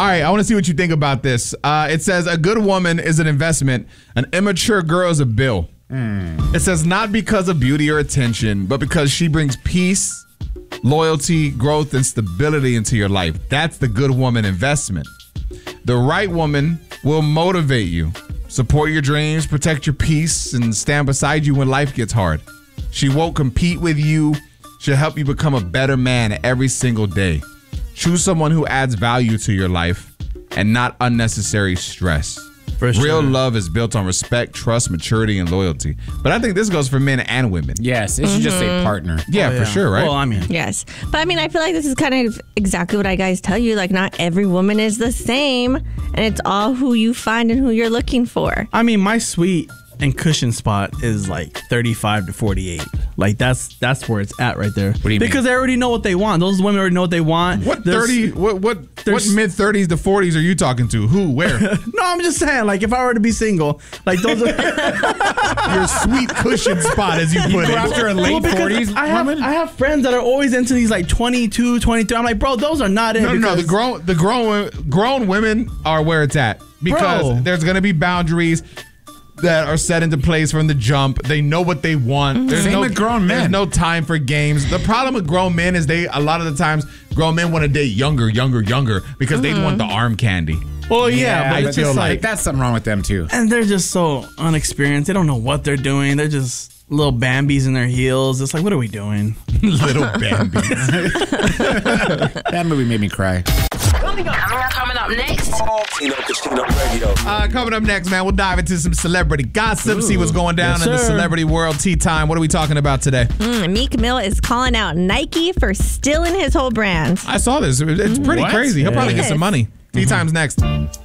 All right, I want to see what you think about this. It says a good woman is an investment. An immature girl is a bill. It says not because of beauty or attention, but because she brings peace, loyalty, growth, and stability into your life. That's the good woman investment. The right woman will motivate you, support your dreams, protect your peace, and stand beside you when life gets hard. She won't compete with you. She'll help you become a better man every single day. Choose someone who adds value to your life and not unnecessary stress. For sure. Real love is built on respect, trust, maturity, and loyalty. But I think this goes for men and women. Yes, it should just say partner. Yeah, for sure, right? Well, I mean, Yes. But I mean, I feel like this is kind of exactly what I guys tell you. Like, not every woman is the same, and it's all who you find and who you're looking for. I mean, my sweet and cushion spot is like 35 to 48. Like that's where it's at right there. What do you mean? Because they already know what they want. Those women already know what they want. What 30? What mid 30s to 40s are you talking to? Who? Where? No, I'm just saying. Like if I were to be single, like those are your sweet cushion spot, as you put it. After a late 40s I woman? have friends that are always into these like 22, 23. I'm like, bro, those are not it. No. The grown women are where it's at because there's gonna be boundaries that are set into place from the jump. They know what they want. Same with grown men. There's no time for games. The problem with grown men is a lot of the times grown men want to date younger because they want the arm candy. Well, yeah, but I it's feel just like that's something wrong with them too. and they're just so unexperienced. They don't know what they're doing. They're just little Bambis in their heels. It's like, what are we doing? Little Bambi. That movie made me cry. Coming up next. Coming up next, man, we'll dive into some celebrity gossip, see what's going down Yes, in the sir. celebrity world. Tea time. What are we talking about today? Meek Mill is calling out Nike for stealing his whole brand. I saw this. It's pretty What? crazy. He'll probably get some money. Tea time's next.